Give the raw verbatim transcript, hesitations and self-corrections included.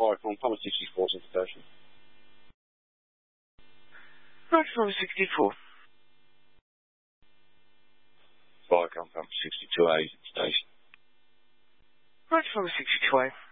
Viacom, Puma sixty-four, central station. Viacom sixty-four. Viacom, Puma sixty-two A, station. Viacom sixty-two A.